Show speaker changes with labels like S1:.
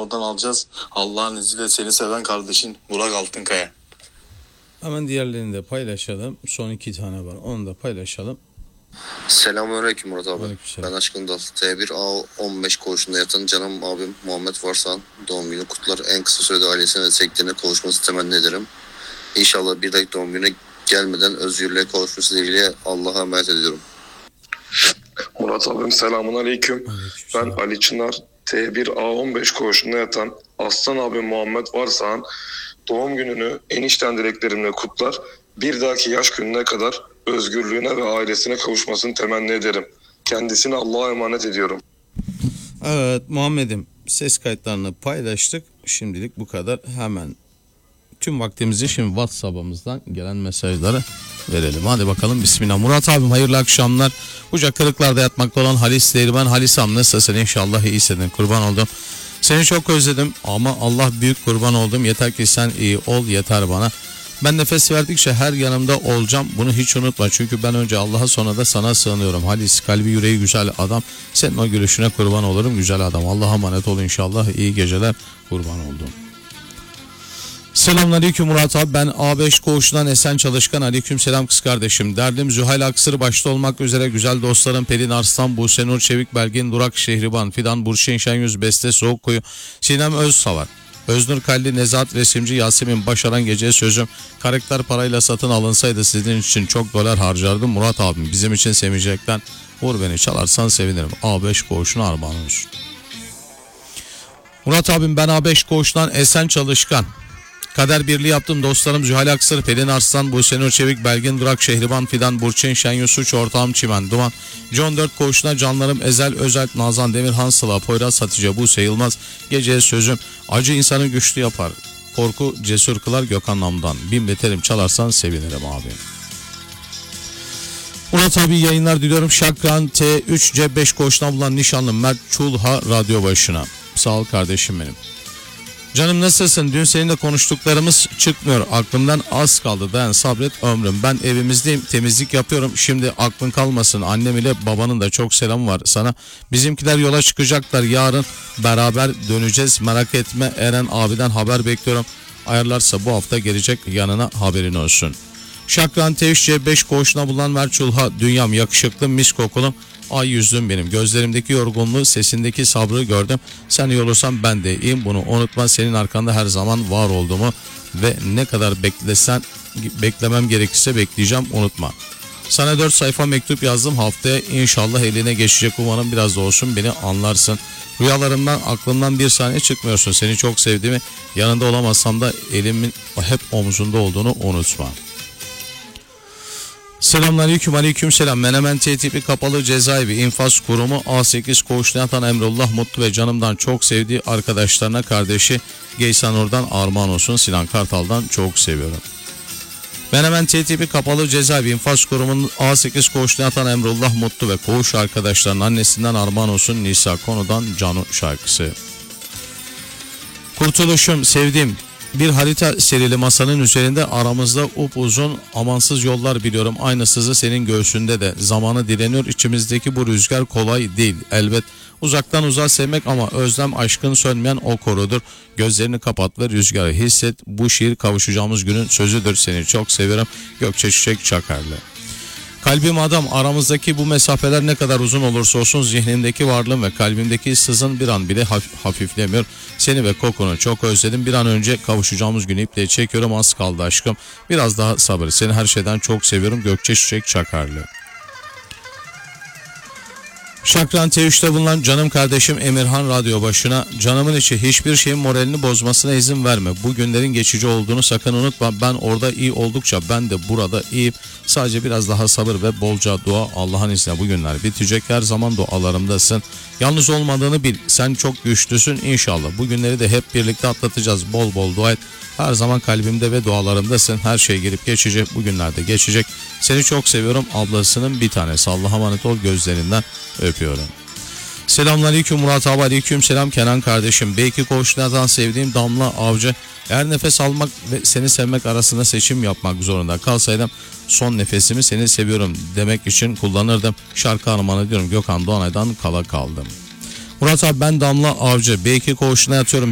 S1: oradan alacağız. Allah'ın izniyle seni seven kardeşin Burak Altınkaya.
S2: Hemen diğerlerini de paylaşalım. Son 2 tane var. Onu da paylaşalım.
S3: Selamünaleyküm Murat abi.
S2: Aleykümselam.
S3: Ben Aşkın Dal. T1A15 koğuşunda yatan canım abim Muhammed Varsan doğum günü kutlar. En kısa sürede ailesine ve sevdiklerine kavuşması temenni ederim. İnşallah bir dahaki doğum gününe gelmeden özgürlüğe kavuşması dileğiyle Allah'a emanet ediyorum.
S4: Murat abim selamun aleyküm. Ben Ali Çınar. T1A15 koğuşunda yatan Aslan abim Muhammed Varsan doğum gününü enişten dileklerimle kutlar. Bir dahaki yaş gününe kadar özgürlüğüne ve ailesine kavuşmasını temenni ederim. Kendisini Allah'a emanet ediyorum.
S2: Evet Muhammed'im, ses kayıtlarını paylaştık. Şimdilik bu kadar. Hemen tüm vaktimizi şimdi WhatsApp'ımızdan gelen mesajları verelim. Hadi bakalım, bismillah. Murat abim hayırlı akşamlar. Bucak Kırıklar'da yatmakta olan Halis Değirmen. Halisam nasılsın? İnşallah iyisin. Kurban oldum. Seni çok özledim ama Allah büyük, kurban oldum. Yeter ki sen iyi ol, yeter bana. Ben nefes verdikçe her yanımda olacağım. Bunu hiç unutma. Çünkü ben önce Allah'a, sonra da sana sığınıyorum. Halis, kalbi yüreği güzel adam. Senin o gülüşüne kurban olurum güzel adam. Allah'a emanet ol inşallah. İyi geceler. Kurban oldum. Selamünaleyküm Murat abi. Ben A5 koğuşundan Esen Çalışkan. Aleykümselam kız kardeşim. Derdim Zühayl Aksır başta olmak üzere güzel dostlarım Pelin Arslan, Buse Nur Çevik, Belgin Durak, Şehriban, Fidan Burşin, Şenyüz, Beste Soğukkuyu, Sinem Özsavar, Öznur Kalli, Nezahat Resimci, Yasemin Başaran, Gece Sözüm. Karakter parayla satın alınsaydı sizin için çok dolar harcardım. Murat abim bizim için sevecekten vur beni çalarsan sevinirim. A5 koğuşuna armağan olsun. Murat abim ben A5 koğuşundan Esen Çalışkan. Kader birliği yaptım dostlarım Zühal Aksır, Pelin Arslan, Buse Nur Çevik, Belgin Durak, Şehriban, Fidan Burçin, Şen Suç, Ortağım Çimen Duman, John 4 koğuşuna canlarım Ezel Özel, Nazan Demirhan, Sıla, Poyraz, Hatice, Buse Yılmaz, Geceye Sözüm. Acı insanı güçlü yapar, korku cesur kılar Gökhan Nam'dan. Bin beterim çalarsan sevinirim abi. Murat abi yayınlar diliyorum. Şakran T3C5 koğuşuna bulunan nişanlım Mert Çulha radyo başına. Sağ ol kardeşim benim. Canım nasılsın? Dün seninle konuştuklarımız çıkmıyor. Aklımdan az kaldı. Dayan, sabret ömrüm. Ben evimizdeyim. Temizlik yapıyorum. Şimdi aklın kalmasın. Annem ile babanın da çok selamı var sana. Bizimkiler yola çıkacaklar. Yarın beraber döneceğiz. Merak etme. Eren abiden haber bekliyorum. Ayarlarsa bu hafta gelecek yanına, haberin olsun. Şakran T3C5 koğuşuna bulunan Mert Çulha. Dünyam yakışıklı, mis kokulum. Ay yüzlüm benim. Gözlerimdeki yorgunluğu, sesindeki sabrı gördüm. Sen iyi olursan ben de iyiyim. Bunu unutma. Senin arkanda her zaman var olduğumu ve ne kadar beklemem gerekirse bekleyeceğim. Unutma. Sana 4 sayfa mektup yazdım. Haftaya inşallah eline geçecek. Umarım biraz da olsun beni anlarsın. Rüyalarımdan, aklımdan bir saniye çıkmıyorsun. Seni çok sevdiğimi, yanında olamazsam da elimin hep omzunda olduğunu unutma. Selamünaleyküm, aleykümselam. Menemen T tipi kapalı cezaevi infaz kurumu A8 koğuşuna yatan Emrullah Mutlu ve canımdan çok sevdiği arkadaşlarına, kardeşi Geysanur'dan armağan olsun. Sinan Kartal'dan çok seviyorum. Menemen T tipi kapalı cezaevi infaz kurumunun A8 koğuşuna yatan Emrullah Mutlu ve koğuş arkadaşlarının annesinden armağan olsun. Nisa Konu'dan Canu şarkısı. Kurtuluşum sevdiğim bir harita serili masanın üzerinde aramızda upuzun amansız yollar biliyorum. Aynısızı senin göğsünde de. Zamanı dileniyor içimizdeki bu rüzgar kolay değil. Elbet uzaktan uzağa sevmek ama özlem aşkın sönmeyen o korudur. Gözlerini kapat ve rüzgarı hisset. Bu şiir kavuşacağımız günün sözüdür. Seni çok seviyorum. Gökçe Çiçek Çakarlı. Kalbim adam, aramızdaki bu mesafeler ne kadar uzun olursa olsun zihnimdeki varlığım ve kalbimdeki sızın bir an bile hafiflemiyor. Seni ve kokunu çok özledim. Bir an önce kavuşacağımız günü iple çekiyorum. Az kaldı aşkım. Biraz daha sabır. Seni her şeyden çok seviyorum. Gökçe Çiçek Çakarlı. Şakran T3'te bulunan canım kardeşim Emirhan radyo başına. Canımın içi, hiçbir şeyin moralini bozmasına izin verme. Bu günlerin geçici olduğunu sakın unutma. Ben orada iyi oldukça ben de burada iyiyim. Sadece biraz daha sabır ve bolca dua. Allah'ın izniyle bu günler bitecek. Her zaman dualarımdasın. Yalnız olmadığını bil. Sen çok güçlüsün inşallah. Bu günleri de hep birlikte atlatacağız. Bol bol dua et. Her zaman kalbimde ve dualarımdasın. Her şey gelip geçecek. Bu günlerde geçecek. Seni çok seviyorum. Ablasının bir tanesi. Allah'a emanet ol. Gözlerinden öpüyorum. Selamünaleyküm Murat abi. Aleykümselam Kenan kardeşim. Belki koğuşlardan sevdiğim Damla Avcı. Eğer nefes almak ve seni sevmek arasında seçim yapmak zorunda kalsaydım son nefesimi seni seviyorum demek için kullanırdım. Şarkı armağanı diyorum Gökhan Doğanay'dan Kala Kaldım. Murat abi ben Damla Avcı. Belki koğuşuna yatıyorum.